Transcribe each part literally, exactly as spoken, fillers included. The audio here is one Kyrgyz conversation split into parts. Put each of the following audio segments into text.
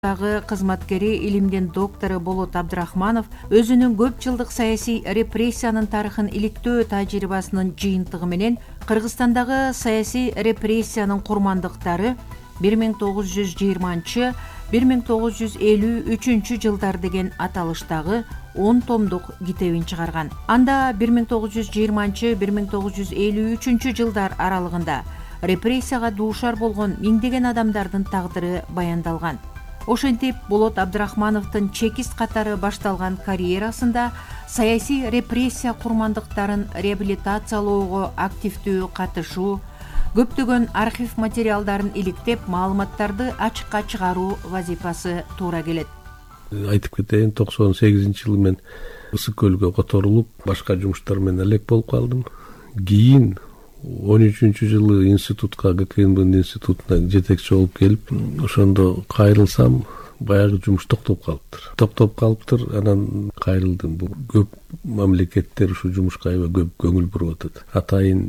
дагы кызматкери, илимдин доктору Болот Абдрахманов өзүнүн көп жылдык саясий репрессиянын тарыхын иликтөө тажрыйбасынын жыйынтыгы менен Кыргызстандагы саясий репрессиянын курмандыктары бир миң тогуз жүз жыйырманчы — бир миң тогуз жүз элүү үчүнчү жылдар деген аталыштагы он томдук китебин чыгарган. Анда бир миң тогуз жүз жыйырманчы — бир миң тогуз жүз элүү үчүнчү жылдар аралыгында репрессияга дуушар болгон миңдеген адамдардын тагдыры баяндалган. Ошентип, Болот Абдрахмановдун чекист катары башталган карьерасында саясий репрессия курмандыктарын реабилитациялоого активдүү катышуу, көптөгөн архив материалдарын иликтеп, маалыматтарды ачыкка чыгаруу вазифасы туура келет. Айтып кетейин, токсон сегизинчи жылы мен Ысык көлгө которулуп, башка жумуштар менен элек болуп калдым. Кийин он үчүнчү жылы институтка, ГКНБ институтуна жетекчи болуп келип, ошондо кайрылсам, баягы жумуш токтоп калыптыр. Токтоп калыптыр, анан кайрылдым. Бул көп мамлекеттер ушу жумушка аябай көп көңүл буруп атат. Атайын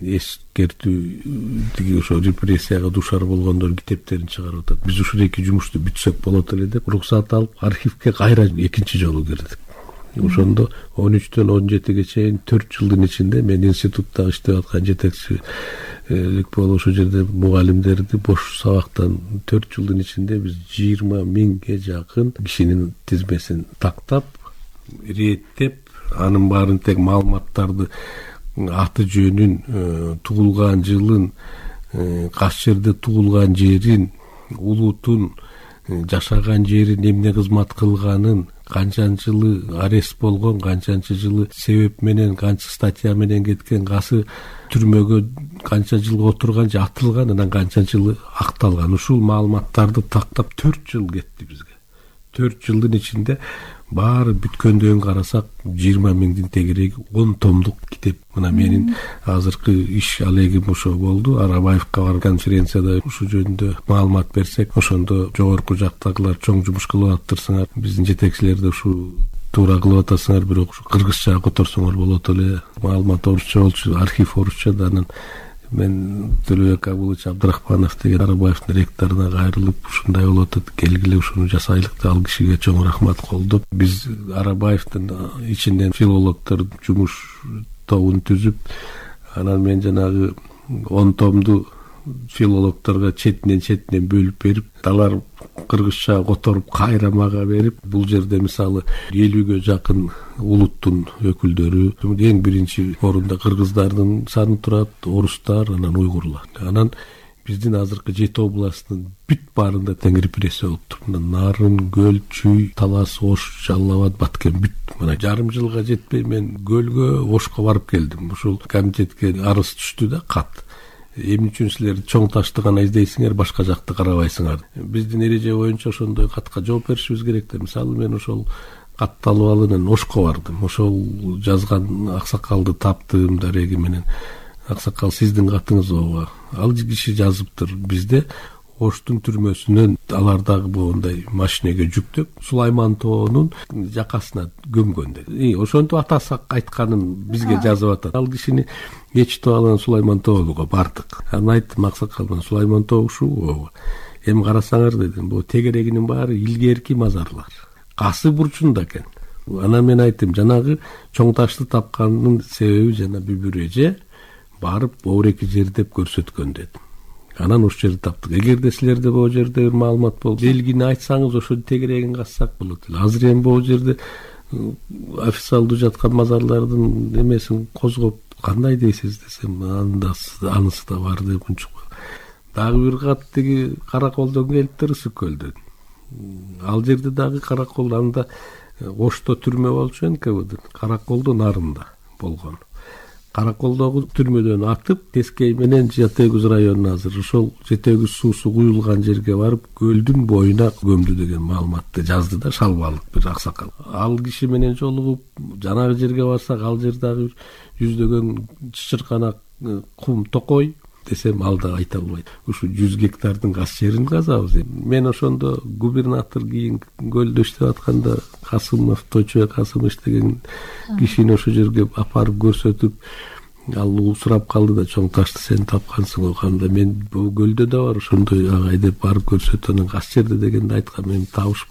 эскертүү, ошо репрессияга дуушар болгондор китептерин чыгарып атат. Биз ушул эки жумушту бүтсөк болот эле деп уруксат алып, архивге кайра экинчи жолу кирдик. Ошондо он үчтөн он жетиге чейин төрт жылдын ичинде мен институтта иштеп аткан жетекчилик болуп, ошол жерде мугалимдерди бош сабактан төрт жылдын ичинде биз жыйырма миңге жакын кишинин тизмесин тактап, иреттеп, анын баарын тег маалыматтарды, аты жөнүн, туулган жылын, кайсы жерде туулган жерин, улутун, жашаган жерин, эмне кызмат кылганын, канчанчы жылы арест болгон, канчанчы жылы себеп менен, канча статья менен кеткен, кайсы түрмөгө канча жыл отурган же атылган, анан канчанчы жылы акталган. Ушул маалыматтарды тактап төрт жыл кетти бизге. төрт жылдын ичинде баары бүткөндөн карасак жыйырма миңдин тегереги он томдук китеп. Мына менин азыркы иш алегим ошо болду. Арабаевка барып конференцияда ушул жөнүндө маалымат берсек, ошондо жогорку жактагылар чоң жумуш кылып атыптырсыңар, биздин жетекчилерди ушу туура кылып атасыңар, бирок ушу кыргызча которсоңор болот эле. Маалымат орусча болчу, архив орусча да. Анан мен Төлөбек Абылович Абдрахманов деген Арабаевдин ректоруна кайрылып, ушундай болуп атат, келгиле ушуну жасайлык деп, ал кишиге чоң рахмат колдоп, биз Арабаевдин ичинен филологдор жумуш тобун түзүп, анан мен жанагы он томду филологдорго четинен четинен бөлүп берип, алар кыргызча которуп кайра мага берип, бул жерде мисалы элүүгө жакын улуттун өкүлдөрү, эң биринчи орунда кыргыздардын саны турат, орустар, анан уйгурлар. Анан биздин азыркы жети областтын бүт баарында тең репрессия болуптур. Нарын, Көл, Чүй, Талас, Ош, Жалал Абад, Баткен бүт. Мына жарым жылга жетпей мен Көлгө, Ошко барып келдим. Ушул комитетке арыз түштү да, кат. Эмне үчүн силер чоң ташты гана издейсиңер, башка жакты карабайсыңар. Биздин эреже боюнча ошондой катка жооп беришибиз керек да. Мисалы мен ошол катты алып алып Ошко бардым. Ошол жазган аксакалды таптым дареги менен. Аксакал, сиздин катыңыз ооба. Ал киши жазыптыр бизде Оштун түрмөсүнөн алардагы боундай машинеге жүктөп, Сулайман тоонун жакасына көмгөн деди. Ошентип атасы айтканын бизге жазып атат. Ал кишини ечитип алган Сулайман тоого бардык. Анан айттым, аксакал, Сулайман тоо ушул ооба. Эми карасаңар дедим, бул тегерегинин баары илгерки мазарлар. Касы бурчунда экен. Анан мен айттым, жанагы чоң ташты тапкандын себеби жана бүбүр эже барып оореки жер деп көрсөткөн дедим. Анан ошол жерди таптык. Эгерде силерде бул жерде бир маалымат болуп, белгини айтсаңыз, ошо тегерегин кассак болот эле. Азыр эми бул жерде официалдуу жаткан мазарлардын эмесин козгоп кандай дейсиз десем, анда анысы да бар деп унчук. Дагы бир кат тиги Караколдон келиптир, Ысык көлдөн. Ал жерде дагы Каракол, анда Ошто түрмө болчу эн ка бэ, Караколдо нарында болгон. Караколдогу түрмөдөн атып, Тескей менен Жети Өгүз районуна азыр ошол Жети Өгүз суусу куюлган жерге барып, көлдүн боюна көмдү деген маалыматты жазды да, шалбарлык бир аксакал. Ал киши менен жолугуп, жанагы жерге барсак, ал жердагы жүздөгөн чычырканак, кум, токой десем, ал да айта албайт. Ушу жүз гектардын кас жерин казабыз. Мен ошондо губернатор кийин көлдө иштеп атканда Касымов, Тойчубек Касымов деген кишини ошол жерге апарып көрсөтүп, ал сурап калды да, чоң ташты сен тапкансың го кандай. Мен бул көлдө да бар ошондой агай деп барып көрсөт, анан кайсы жерде дегенде айткам, мен табышып